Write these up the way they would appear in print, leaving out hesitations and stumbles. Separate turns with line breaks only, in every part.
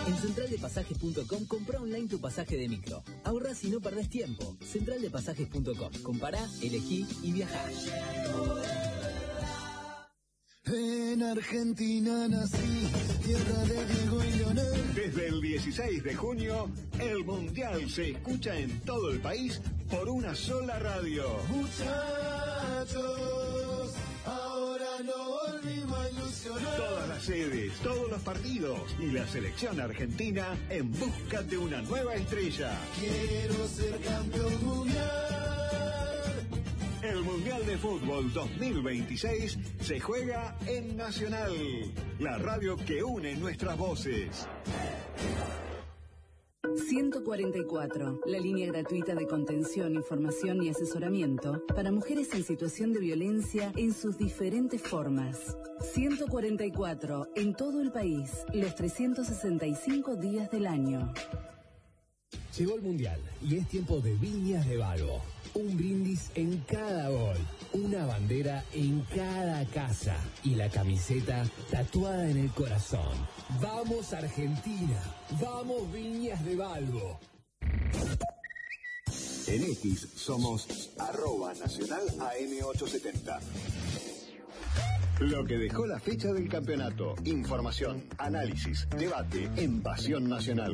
En centraldepasajes.com comprá online tu pasaje de micro. Ahorrás y no perdés tiempo. Centraldepasajes.com. Compará, elegí y viajá.
En Argentina nací, tierra de Diego y Leonel.
Desde el 16 de junio, el Mundial se escucha en todo el país por una sola radio.
Muchachos, ahora no volvimos a ilusionar.
Todas las sedes, todos los partidos y la selección argentina en busca de una nueva estrella.
Quiero ser campeón mundial.
El Mundial de Fútbol 2026 se juega en Nacional, la radio que une nuestras voces.
144, la línea gratuita de contención, información y asesoramiento para mujeres en situación de violencia en sus diferentes formas. 144, en todo el país, los 365 días del año.
Llegó el Mundial y es tiempo de Viñas de Valvo. Un brindis en cada gol, una bandera en cada casa y la camiseta tatuada en el corazón. ¡Vamos Argentina! ¡Vamos Viñas de Valvo!
En X somos @Nacional AM870. Lo que dejó la fecha del campeonato. Información, análisis, debate en Pasión Nacional.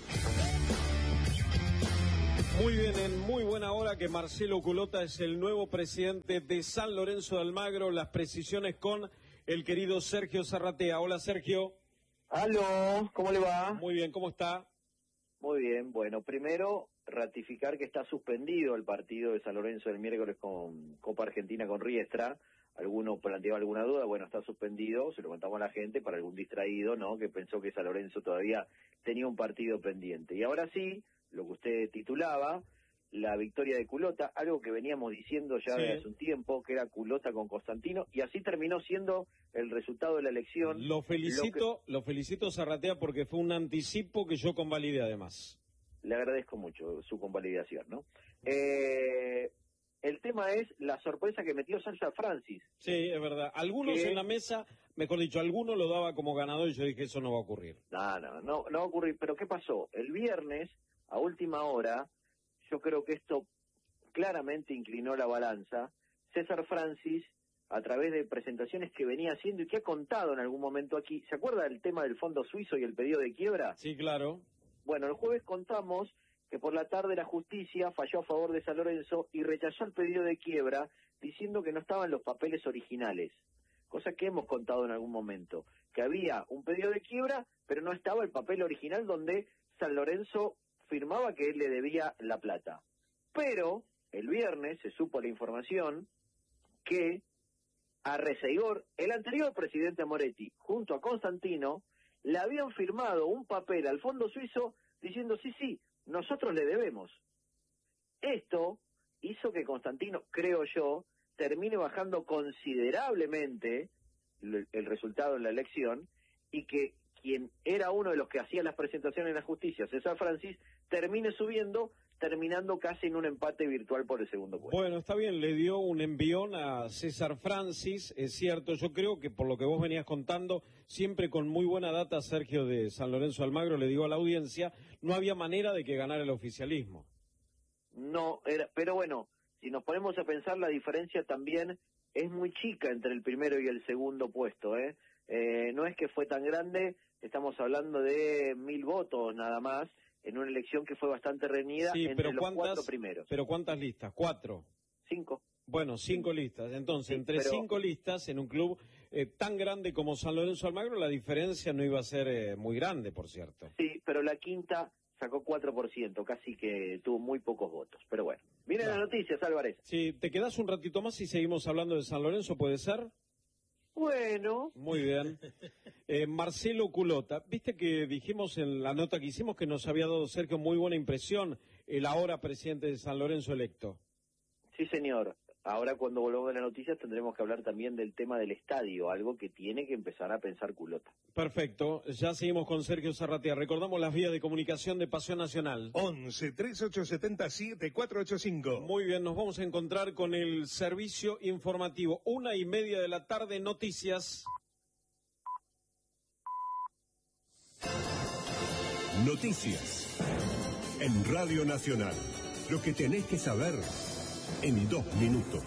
Muy bien, en muy buena hora que Marcelo Culota es el nuevo presidente de San Lorenzo de Almagro. Las precisiones con el querido Sergio Zarratea. Hola, Sergio.
Aló, ¿cómo le va?
Muy bien, ¿cómo está?
Muy bien, bueno, primero ratificar que está suspendido el partido de San Lorenzo el miércoles con Copa Argentina con Riestra. Alguno planteaba alguna duda, bueno, está suspendido, se lo contamos a la gente para algún distraído, ¿no?, que pensó que San Lorenzo todavía tenía un partido pendiente. Y ahora sí, lo que usted titulaba, la victoria de Culota, algo que veníamos diciendo ya desde hace un tiempo, que era Culota con Constantino, y así terminó siendo el resultado de la elección.
Lo felicito Zarratea, porque fue un anticipo que yo convalidé además.
Le agradezco mucho su convalidación, ¿no? El tema es la sorpresa que metió César Francis.
Sí, es verdad. Algunos en la mesa, mejor dicho, algunos lo daba como ganador y yo dije, eso no va a ocurrir.
No va a ocurrir. Pero ¿qué pasó? El viernes, a última hora, yo creo que esto claramente inclinó la balanza. César Francis, a través de presentaciones que venía haciendo y que ha contado en algún momento aquí, ¿se acuerda del tema del fondo suizo y el pedido de quiebra?
Sí, claro.
Bueno, el jueves contamos que por la tarde la justicia falló a favor de San Lorenzo y rechazó el pedido de quiebra diciendo que no estaban los papeles originales, cosa que hemos contado en algún momento, que había un pedido de quiebra, pero no estaba el papel original donde San Lorenzo firmaba que él le debía la plata. Pero el viernes se supo la información que a Receigor, el anterior presidente Moretti, junto a Constantino, le habían firmado un papel al fondo suizo diciendo sí, nosotros le debemos. Esto hizo que Constantino, creo yo, termine bajando considerablemente el resultado de la elección y que quien era uno de los que hacía las presentaciones en la justicia, César Francis, termine subiendo, terminando casi en un empate virtual por el segundo puesto.
Bueno, está bien, le dio un envión a César Francis, es cierto. Yo creo que por lo que vos venías contando, siempre con muy buena data, Sergio, de San Lorenzo de Almagro, le digo a la audiencia, no había manera de que ganara el oficialismo.
No, pero bueno, si nos ponemos a pensar, la diferencia también es muy chica entre el primero y el segundo puesto, no es que fue tan grande, estamos hablando de 1.000 votos nada más, en una elección que fue bastante reñida entre los 4 primeros.
¿Pero cuántas listas? ¿4?
5.
Bueno, 5 listas. Entonces, entre 5 listas en un club tan grande como San Lorenzo de Almagro, la diferencia no iba a ser muy grande, por cierto.
Sí, pero la quinta sacó 4%, casi que tuvo muy pocos votos. Pero bueno, miren las noticias, Álvarez.
Sí, ¿te quedás un ratito más y seguimos hablando de San Lorenzo, puede ser?
Bueno.
Muy bien. Marcelo Culota, viste que dijimos en la nota que hicimos que nos había dado, Sergio, muy buena impresión el ahora presidente de San Lorenzo electo.
Sí, señor. Ahora cuando volvamos a las noticias tendremos que hablar también del tema del estadio, algo que tiene que empezar a pensar Culota.
Perfecto, ya seguimos con Sergio Zarratea. Recordamos las vías de comunicación de Pasión Nacional.
11 3870 7485.
Muy bien, nos vamos a encontrar con el servicio informativo. 1:30 de la tarde, noticias.
Noticias. En Radio Nacional. Lo que tenés que saber en 2 minutos.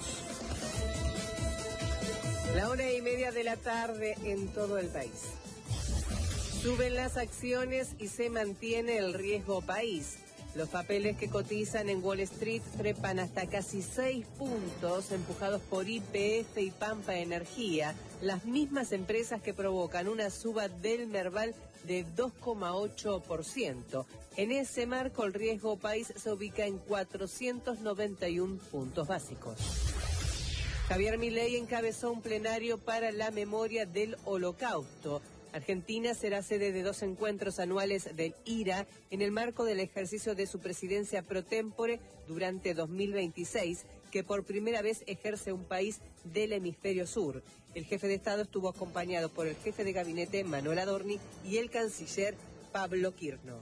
1:30 de la tarde en todo el país. Suben las acciones y se mantiene el riesgo país. Los papeles que cotizan en Wall Street trepan hasta casi 6 puntos, empujados por YPF y Pampa Energía, las mismas empresas que provocan una suba del Merval de 2,8%. En ese marco, el riesgo país se ubica en 491 puntos básicos. Javier Milei encabezó un plenario para la memoria del Holocausto. Argentina será sede de 2 encuentros anuales del IRA en el marco del ejercicio de su presidencia pro tempore durante 2026, que por primera vez ejerce un país del hemisferio sur. El jefe de Estado estuvo acompañado por el jefe de gabinete Manuel Adorni y el canciller Pablo Kirchner.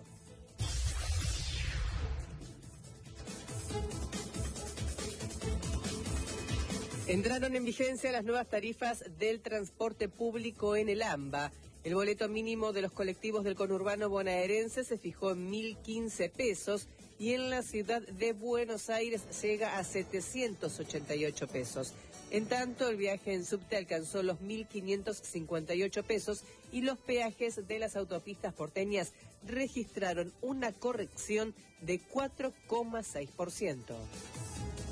Entraron en vigencia las nuevas tarifas del transporte público en el AMBA. El boleto mínimo de los colectivos del conurbano bonaerense se fijó en 1.015 pesos y en la ciudad de Buenos Aires llega a 788 pesos. En tanto, el viaje en subte alcanzó los 1.558 pesos y los peajes de las autopistas porteñas registraron una corrección de 4,6%.